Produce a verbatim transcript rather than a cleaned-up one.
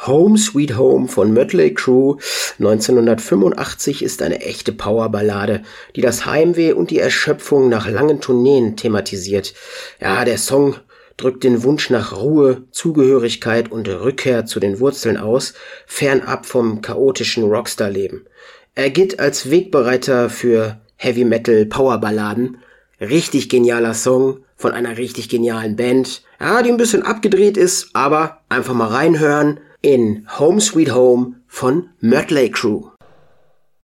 Home Sweet Home von Mötley Crüe neunzehnhundertfünfundachtzig ist eine echte Powerballade, die das Heimweh und die Erschöpfung nach langen Tourneen thematisiert. Ja, der Song drückt den Wunsch nach Ruhe, Zugehörigkeit und Rückkehr zu den Wurzeln aus, fernab vom chaotischen Rockstar-Leben. Er gilt als Wegbereiter für Heavy-Metal-Powerballaden. Richtig genialer Song von einer richtig genialen Band. Ja, die ein bisschen abgedreht ist, aber einfach mal reinhören in Home Sweet Home von Mötley Crüe.